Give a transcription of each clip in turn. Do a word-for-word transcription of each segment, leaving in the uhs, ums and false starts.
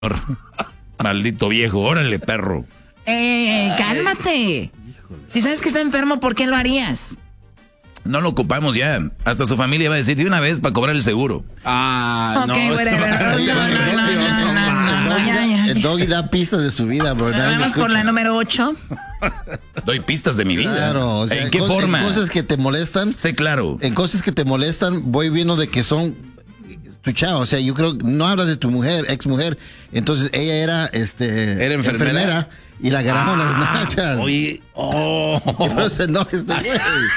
Maldito viejo, órale, perro. Eh, cálmate. Si sabes que está enfermo, ¿por qué lo harías? No lo ocupamos ya. Hasta su familia va a decir de una vez para cobrar el seguro. Ah, okay, no, bueno, eso... no, no, no, no, no, no, no, ya, ya. El doggy da pistas de su vida, bro. Vamos por la número ocho. Doy pistas de mi vida. Claro, o sea, ¿en qué cos- forma? En cosas que te molestan. Sí, claro. En cosas que te molestan, voy viendo de que son tu chava. O sea, yo creo que no hablas de tu mujer, ex mujer. Entonces ella era, este, ¿Era enfermera? y la agarraron Ah, las nachas. Oye, oh. No se enoje este güey.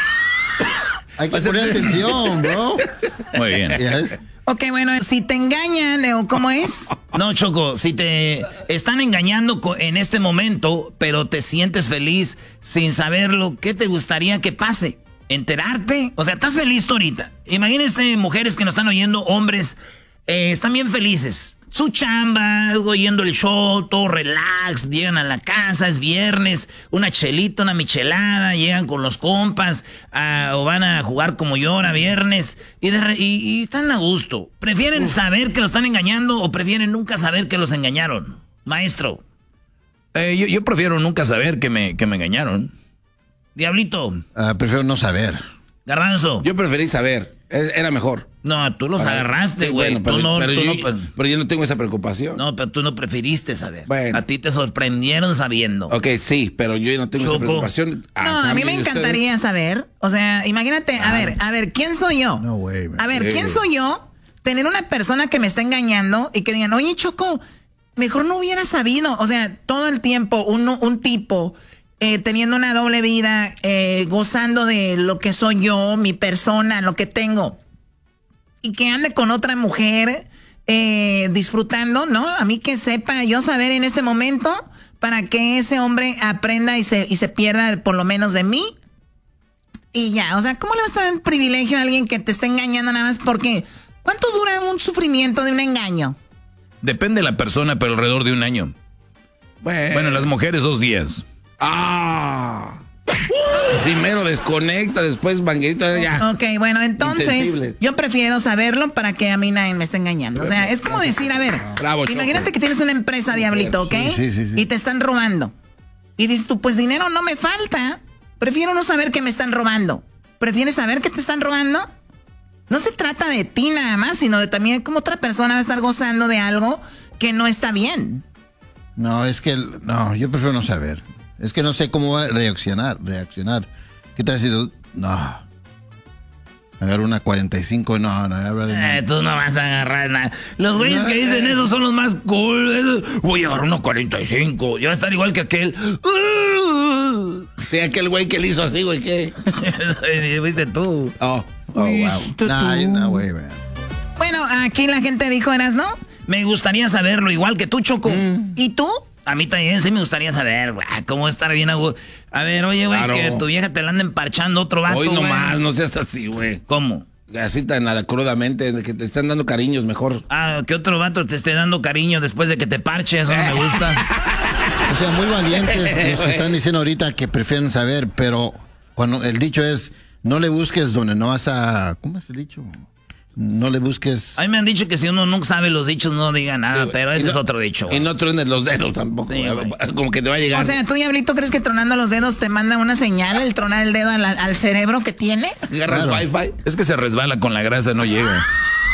Hay que poner atención, bro. Muy bien. Yes. Ok, bueno, si te engañan, ¿o cómo es? No, Choco, si te están engañando co- en este momento, pero te sientes feliz sin saberlo, ¿qué te gustaría que pase? ¿Enterarte? O sea, estás feliz tú ahorita. Imagínense mujeres que nos están oyendo, hombres, eh, están bien felices. Su chamba, oyendo el show, todo relax, llegan a la casa, es viernes, una chelita, una michelada, llegan con los compas, ah, o van a jugar como yo ahora viernes, y, de re- y, y están a gusto. ¿Prefieren saber que los están engañando o prefieren nunca saber que los engañaron? Maestro. Eh, yo, yo prefiero nunca saber que me, que me engañaron. Diablito. Uh, prefiero no saber. Garbanzo. Yo preferí saber. Era mejor. No, tú los Para- agarraste, Sí, güey. bueno, pero, tú no, pero tú yo, no, pues- pero yo no tengo esa preocupación. no, pero tú no preferiste saber. Bueno. A ti te sorprendieron sabiendo. Ok, sí, pero yo no tengo Choco. esa preocupación. No, a mí cambio me de encantaría saber. O sea, imagínate, a ver, a ver, ¿quién soy yo? No way, man. A ver, Sí. ¿quién soy yo? Tener una persona que me está engañando y que digan, oye, Choco, mejor no hubiera sabido. O sea, todo el tiempo uno, un tipo eh, teniendo una doble vida, eh, gozando de lo que soy yo, mi persona, lo que tengo. Y que ande con otra mujer eh, disfrutando, ¿no? A mí que sepa yo saber en este momento para que ese hombre aprenda y se, y se pierda por lo menos de mí. Y ya, o sea, ¿cómo le vas a dar el privilegio a alguien que te está engañando nada más porque... ¿Cuánto dura un sufrimiento de un engaño? Depende de la persona, pero alrededor de un año. Bueno, Bueno, las mujeres dos días. Ah. Primero desconecta, después manguerito, ya. Ok, bueno, entonces Insensibles. yo prefiero saberlo para que a mí nadie me esté engañando. O sea, es como decir, a ver, Bravo, imagínate Choco. que tienes una empresa, Diablito, ¿ok? Sí, sí, sí. Y te están robando. Y dices tú, pues dinero no me falta. Prefiero no saber que me están robando. ¿Prefieres saber que te están robando? No se trata de ti nada más, sino de también cómo otra persona va a estar gozando de algo que no está bien. No, es que, el- no, yo prefiero no saber. Es que no sé cómo va a reaccionar, reaccionar. ¿Qué tal si, tú- no, agarro una cuarenta y cinco, no, no, agarro de... Eh, tú no vas a agarrar nada. Los güeyes que dicen eso son los más cool. Eso, voy a agarrar uno cuarenta y cinco. Ya va a estar igual que aquel. Sí, aquel güey que le hizo así, güey, ¿qué? Viste tú. Oh, oh, wow. ¿Viste Nah, tú? no, güey, man. Bueno, aquí la gente dijo, ¿eras no? Me gustaría saberlo, igual que tú, Choco. ¿Y tú? A mí también sí me gustaría saber, güey, cómo estar bien a gu- A ver, oye, güey, Claro. que tu vieja te la anda emparchando otro vato, Hoy güey. nomás, no seas así, güey. ¿Cómo? Así tan nada crudamente, de que te están dando cariños mejor. Ah, que otro vato te esté dando cariño después de que te parche, eso no me gusta. O sea, muy valientes los que están diciendo ahorita que prefieren saber, pero cuando el dicho es, no le busques donde no vas a... ¿Cómo es el dicho? No le busques... A mí me han dicho que si uno nunca sabe los dichos no diga nada, Sí, güey. pero Y ese no- es otro dicho. Y güey. no truenes los dedos tampoco. Sí, güey. güey. Como que te va a llegar. O sea, ¿tú, Diablito, crees que tronando los dedos te manda una señal, el tronar el dedo al, al cerebro que tienes? agarras Claro. Wi-Fi. Es que se resbala con la grasa, no llega.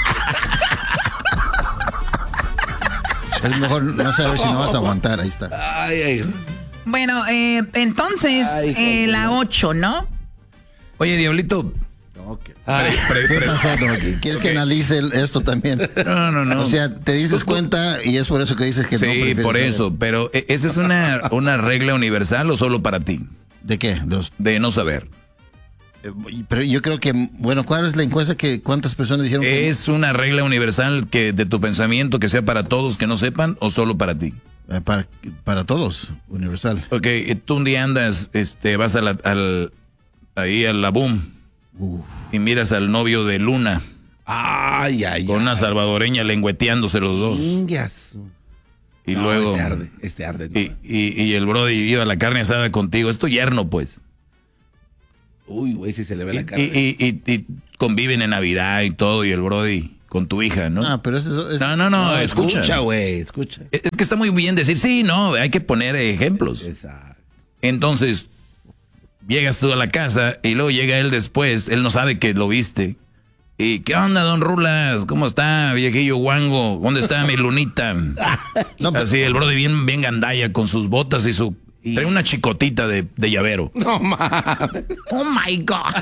Es mejor no saber si no vas a aguantar, ahí está. Ay, ay. Bueno, eh, entonces, Ay, eh, hijo, la ocho, ¿no? Oye, Diablito. Okay. Ay. pre- ¿Qué pre- pasó, Doggy? ¿Quieres que analice el- esto también? No, no, no. O sea, te dices cuenta y es por eso que dices que no Sí, prefieres por saber. eso. Pero ¿e- ¿esa es una, una regla universal o solo para ti? ¿De qué? De los- De no saber. eh, pero yo creo que, bueno, ¿cuál es la encuesta que cuántas personas dijeron que ¿Es una regla universal que de tu pensamiento que sea para todos que no sepan o solo para ti? Eh, para, para todos, universal. Ok, eh, tú un día andas, este, vas a la, al, ahí a la boom y miras al novio de Luna Ay, ay, con una salvadoreña lengüeteándose los dos. Ingas. Y No, luego... Este arde, este arde. no. Y, y, y el brody iba a la carne asada contigo. Es tu yerno, pues. Uy, güey, si se le ve Y, la cara. y, y- y- y conviven en Navidad y todo. Y el brody con tu hija, ¿no? Ah, pero eso es... No, no, no, No, escucha. escucha, güey, escucha. Es que está muy bien decir, sí, no, hay que poner ejemplos. Exacto. Entonces, llegas tú a la casa y luego llega él después, él no sabe que lo viste. ¿Y qué onda, don Rulas? ¿Cómo está, viejillo guango? ¿Dónde está mi lunita? No, pero- Así, el brody bien, bien gandalla con sus botas y su... Trae una chicotita de, de llavero. No mames. Oh my God.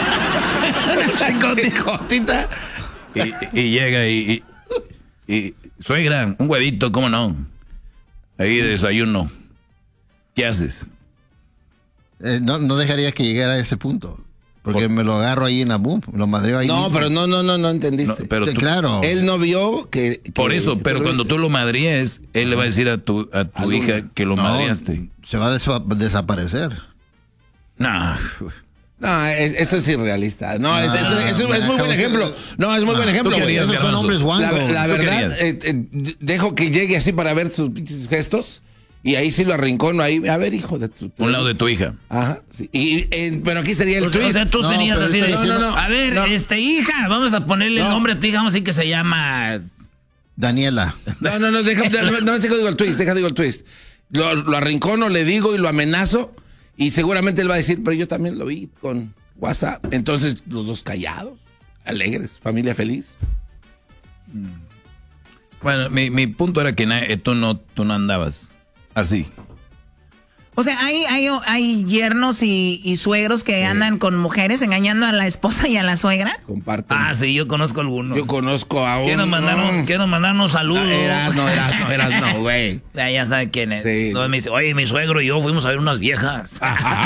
Chicotita. Y, y llega y, y, y... Suegra, un huevito, ¿cómo no? Ahí de desayuno. ¿Qué haces? Eh, no, no dejaría que llegara a ese punto. Porque me lo agarro ahí en la boom, lo madreo ahí. No, mismo. pero no, no, no, no No, entendiste. pero Sí, tú- claro. Él no vio que... que- Por eso, que pero lo cuando viste. tú lo madríes, él le va a decir a tu, a tu Alumna. hija que lo No, madreaste. Se va a desa- desaparecer. Nah. No, es- eso es irrealista. No, es, es- Ah, es- es muy buen acabo- ejemplo. No, es muy buen Ah, ejemplo, ¿tú qué güey. harías, Esos son Garbanzo? hombres La, guangos. la ¿Tú qué verdad, harías? eh, eh, dejo que llegue así para ver sus pinches gestos y ahí sí lo arrincono ahí. A ver, hijo de tu... tu- Un lado de tu hija. Ajá, sí. Y, eh, pero aquí sería el O sea, o twist. sea, tú No, serías pero así de... estoy diciendo- no, no, a ver, no. este, hija, vamos a ponerle el No. nombre a tu hija, vamos a decir que se llama... Daniela. No, no, no, deja, no, no, digo el twist, deja, digo el twist. Lo, lo arrincono, le digo y lo amenazo y seguramente él va a decir, pero yo también lo vi con WhatsApp. Entonces, los dos callados, alegres, familia feliz. Bueno, mi, mi punto era que na- eh, tú, no, tú no andabas así. O sea, hay, hay, hay yernos y, y suegros que andan con mujeres engañando a la esposa y a la suegra. Comparten. Ah, sí, yo conozco algunos. Yo conozco a un... Quiero mandarnos, quiero mandarnos saludos. No, eras, no, eras, no, eras, no, güey. Ya, ya sabe quién es. Sí. Entonces me dice, oye, mi suegro y yo fuimos a ver unas viejas.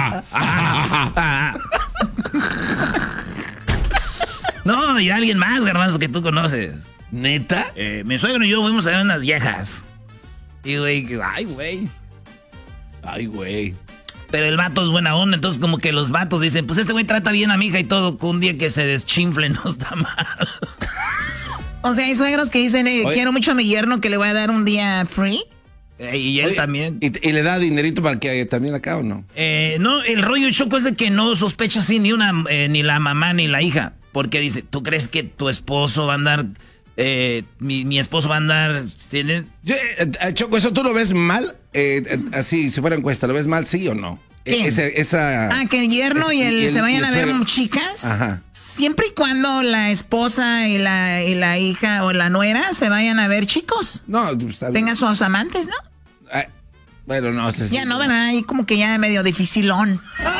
No, y alguien más, Garbanzo, que tú conoces. ¿Neta? Eh, mi suegro y yo fuimos a ver unas viejas. Y güey, que- ay, güey. Ay, güey. Pero el vato es buena onda, entonces como que los vatos dicen, pues este güey trata bien a mi hija y todo, que un día que se deschinfle no está mal. O sea, hay suegros que dicen, eh, Oye. quiero mucho a mi yerno que le voy a dar un día free. Eh, y él Oye, también. ¿Y, y le da dinerito para que también acá o no? Eh, no, el rollo choco es de que no sospecha así ni una, eh, ni la mamá ni la hija. Porque dice, ¿tú crees que tu esposo va a andar, eh, mi, mi esposo va a andar, ¿tienes? Yo, eh, eh, Choco, ¿eso tú lo ves mal? Eh, eh, así, si fuera encuesta, ¿lo ves mal, sí o no? Eh, ¿Quién? esa, esa... Ah, que el yerno es- y el, se vayan y el a ver suegro. chicas. Ajá. Siempre y cuando la esposa y la, y la hija o la nuera se vayan a ver chicos. No, pues, está bien. Tengan sus amantes, ¿no? Ay, bueno, no sé si... Ya no, ¿verdad? Ahí como que ya medio dificilón.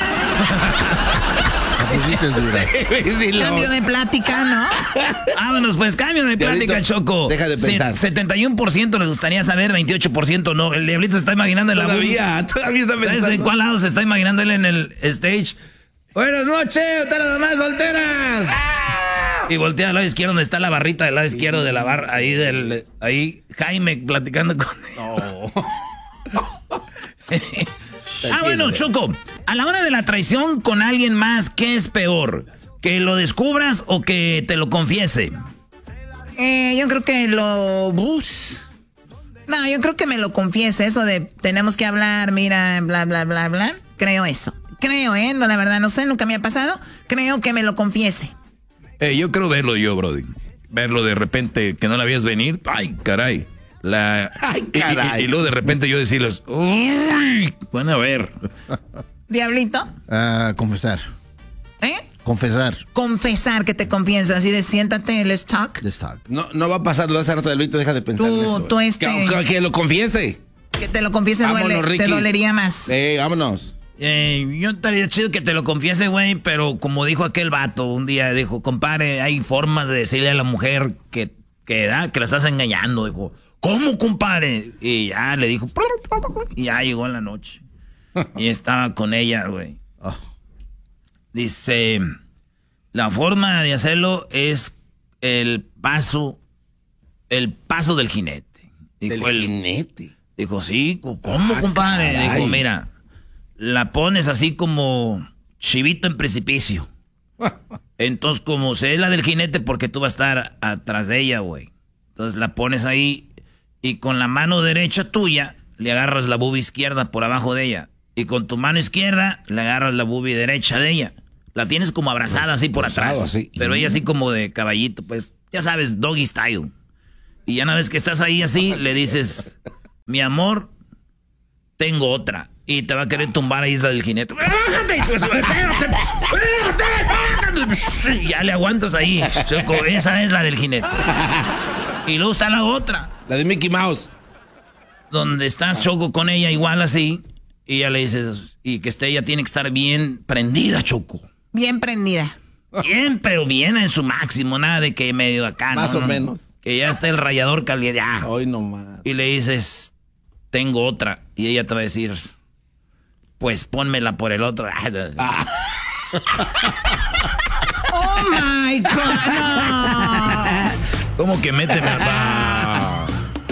La pusiste dura. Sí, lo- Cambio de plática, ¿no? Vámonos, pues, cambio de plática, Diablito, Choco. deja de Se- pensar. setenta y uno por ciento les gustaría saber, veintiocho por ciento no. El diablito se está imaginando en la... Todavía, todavía está ¿Sabes pensando. en cuál lado se está imaginando él en el stage? Buenas noches, están las mamás solteras. Y voltea al lado izquierdo donde está la barrita del lado izquierdo de la barra, ahí del, ahí Jaime platicando con él. Ah, bueno, Choco, a la hora de la traición con alguien más, ¿qué es peor? ¿Que lo descubras o que te lo confiese? Eh, yo creo que lo... uf. No, yo creo que me lo confiese. Eso de tenemos que hablar, mira, bla, bla, bla, bla. Creo eso. Creo, ¿eh? No, la verdad, no sé, nunca me ha pasado. Creo que me lo confiese. Eh, yo creo verlo yo, Brody. Verlo de repente que no la veías venir. Ay, caray. La... Ay, y- y- caray. Y, y luego de repente yo decirles, uy, van a ver. Diablito, Ah, confesar. ¿eh? Confesar. Confesar que te confiesa. Así de siéntate, let's talk. Let's talk. No, no va a pasar, lo hace rato del Vito, deja de pensar Tú- en eso. tú güey. este- Que, que- que lo confiese. Que te lo confiese duele, Vámonos, te Riquis. dolería más. Eh, vámonos. Eh, yo estaría chido que te lo confiese, güey, pero como dijo aquel vato un día, dijo, compadre, hay formas de decirle a la mujer que, que, ah, que la estás engañando. Dijo, ¿cómo, compadre? Y ya le dijo, y ya llegó en la noche. Y estaba con ella, güey. Oh. Dice, la forma de hacerlo es el paso, el paso del jinete. Dijo, Del el- jinete. Dijo, sí, ¿cómo, Ah, compadre? caray. Dijo, mira, la pones así como chivito en precipicio. Entonces, como se es la del jinete, porque tú vas a estar atrás de ella, güey. Entonces la pones ahí y con la mano derecha tuya le agarras la boobie izquierda por abajo de ella. Y con tu mano izquierda le agarras la boobie derecha de ella. La tienes como abrazada así por Cruzado, atrás. así. Pero ella así como de caballito, pues, ya sabes, doggy style. Y ya una vez que estás ahí así, le dices, mi amor, tengo otra. Y te va a querer tumbar ahí del jinete. ¡Bájate! Y ya le aguantas ahí, Choco. Esa es la del jinete. Y luego está la otra. La de Mickey Mouse. Donde estás, Choco, con ella igual así. Y ya le dices, y que esté, ella tiene que estar bien prendida, Choco. Bien prendida. Bien, pero bien en su máximo. Nada de que medio acá. Más no, o no, menos. Que ya está el rallador caliente. Ya. Hoy nomás. Y le dices, tengo otra. Y ella te va a decir, pues pónmela por el otro. Ah. Oh my God. No. ¿Cómo que méteme al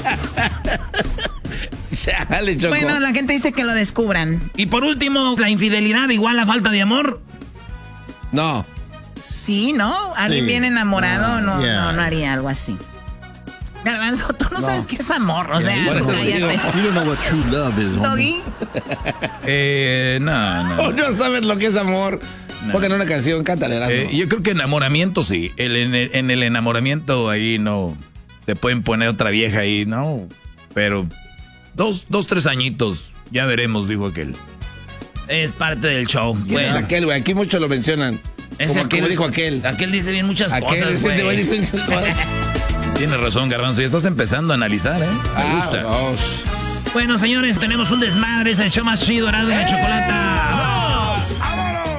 Chale, Choco. Bueno, la gente dice que lo descubran. Y por último, la infidelidad igual a falta de amor. No. Sí, ¿no? Alguien Sí. bien enamorado Ah, no, yeah. no, no haría algo así. Garbanzo, tú no, No. sabes qué es amor, o sea, por eso cállate. digo. You don't know what true love is, homie. Doggy, Eh, no, no. Oh, no sabes lo que es amor. No. Pongan una canción, cántale. Erasmo. Eh, yo creo que enamoramiento sí. El, en, el, en el enamoramiento ahí no. Te pueden poner otra vieja ahí, no. Pero dos, dos, tres añitos. Ya veremos, dijo aquel. Es parte del show. ¿Quién es Bueno, aquel, güey? Aquí muchos lo mencionan. ese Como, como dijo es- aquel. Aquel dice bien muchas Aquel, cosas, ese güey güey. dice muchas cosas. Tienes razón, Garbanzo. Ya estás empezando a analizar, ¿eh? Me Ah, gusta. oh. Bueno, señores, tenemos un desmadre. Es el show más chido, Erasmo y la Chocolata.